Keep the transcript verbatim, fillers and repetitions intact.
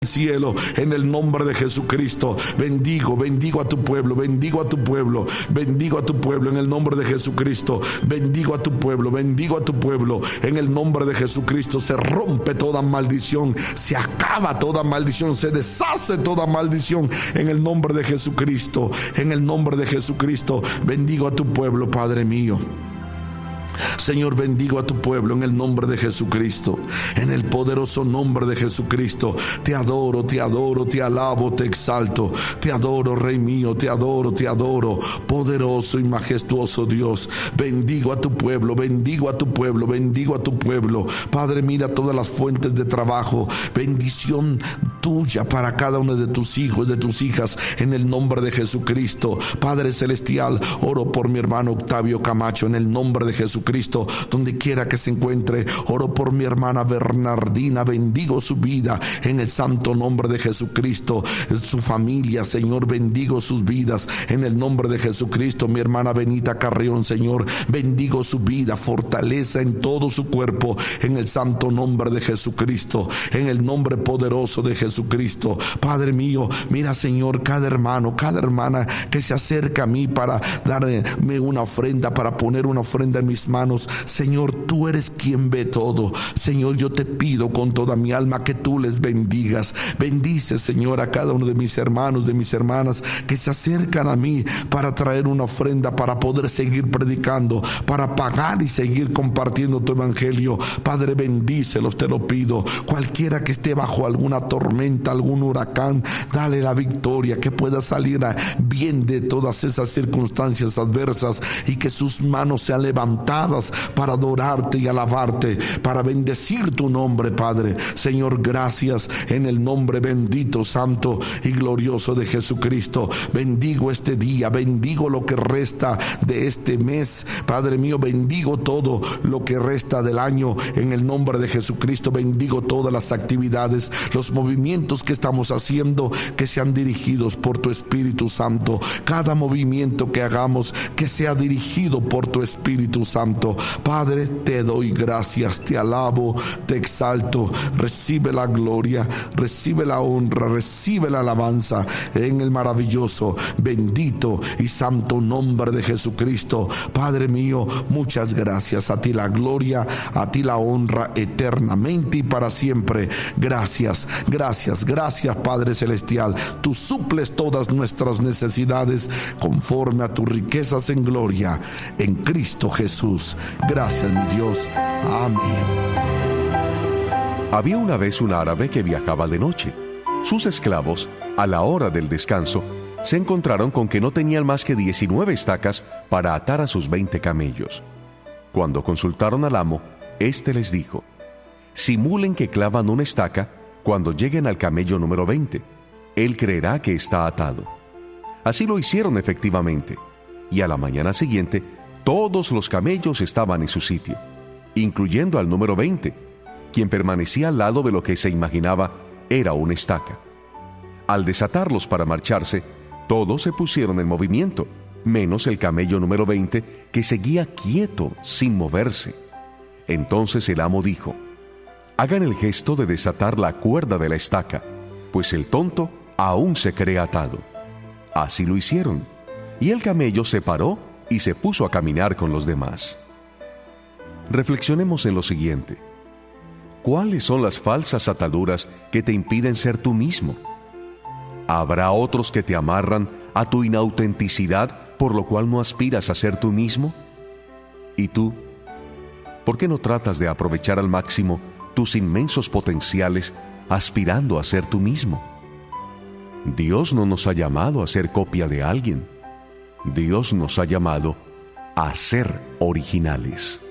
cielo, en el nombre de Jesucristo. Bendigo, bendigo a tu pueblo, bendigo a tu pueblo, bendigo a tu pueblo en el nombre de Jesucristo. Bendigo a tu pueblo, bendigo a tu pueblo en el nombre de Jesucristo. Se rompe toda maldición, se acaba toda maldición, se deshace toda maldición en el nombre de Jesucristo. En el nombre de Jesucristo, bendigo a tu pueblo, Padre mío. Señor, bendigo a tu pueblo en el nombre de Jesucristo, en el poderoso nombre de Jesucristo. Te adoro, te adoro, te alabo, te exalto, te adoro, Rey mío, te adoro, te adoro, poderoso y majestuoso Dios. Bendigo a tu pueblo, bendigo a tu pueblo, bendigo a tu pueblo. Padre, mira todas las fuentes de trabajo, bendición tuya para cada uno de tus hijos, de tus hijas, en el nombre de Jesucristo. Padre celestial, oro por mi hermano Octavio Camacho en el nombre de Jesucristo. Cristo, donde quiera que se encuentre. Oro por mi hermana Bernardina, bendigo su vida en el santo nombre de Jesucristo. Su familia, Señor, bendigo sus vidas en el nombre de Jesucristo. Mi hermana Benita Carrión, Señor, bendigo su vida, fortaleza en todo su cuerpo en el santo nombre de Jesucristo, en el nombre poderoso de Jesucristo. Padre mío, mira, Señor, cada hermano, cada hermana que se acerca a mí para darme una ofrenda, para poner una ofrenda en mis manos. Señor, tú eres quien ve todo. Señor, yo te pido con toda mi alma que tú les bendigas. Bendice, Señor, a cada uno de mis hermanos, de mis hermanas que se acercan a mí para traer una ofrenda, para poder seguir predicando, para pagar y seguir compartiendo tu evangelio. Padre, bendícelos, te lo pido. Cualquiera que esté bajo alguna tormenta, algún huracán, dale la victoria, que pueda salir bien de todas esas circunstancias adversas y que sus manos sean levantadas para adorarte y alabarte, para bendecir tu nombre, Padre. Señor, gracias en el nombre bendito, santo y glorioso de Jesucristo. Bendigo este día, bendigo lo que resta de este mes, Padre mío, bendigo todo lo que resta del año en el nombre de Jesucristo. Bendigo todas las actividades, los movimientos que estamos haciendo, que sean dirigidos por tu Espíritu Santo. Cada movimiento que hagamos, que sea dirigido por tu Espíritu Santo. Padre, te doy gracias, te alabo, te exalto. Recibe la gloria, recibe la honra, recibe la alabanza en el maravilloso, bendito y santo nombre de Jesucristo. Padre mío, muchas gracias. A ti la gloria, a ti la honra eternamente y para siempre. Gracias, gracias, gracias, Padre celestial. Tú suples todas nuestras necesidades conforme a tus riquezas en gloria en Cristo Jesús. Gracias, mi Dios. Amén. Había una vez un árabe que viajaba de noche. Sus esclavos, a la hora del descanso, se encontraron con que no tenían más que diecinueve estacas para atar a sus veinte camellos. Cuando consultaron al amo, éste les dijo: simulen que clavan una estaca cuando lleguen al camello número veinte. Él creerá que está atado. Así lo hicieron efectivamente, y a la mañana siguiente todos los camellos estaban en su sitio, incluyendo al número veinte, quien permanecía al lado de lo que se imaginaba era una estaca. Al desatarlos para marcharse, todos se pusieron en movimiento, menos el camello número veinte, que seguía quieto, sin moverse. Entonces el amo dijo: hagan el gesto de desatar la cuerda de la estaca, pues el tonto aún se cree atado. Así lo hicieron, y el camello se paró y se puso a caminar con los demás. Reflexionemos en lo siguiente: ¿cuáles son las falsas ataduras que te impiden ser tú mismo? ¿Habrá otros que te amarran a tu inautenticidad, por lo cual no aspiras a ser tú mismo? ¿Y tú? ¿Por qué no tratas de aprovechar al máximo tus inmensos potenciales aspirando a ser tú mismo? Dios no nos ha llamado a ser copia de alguien. Dios nos ha llamado a ser originales.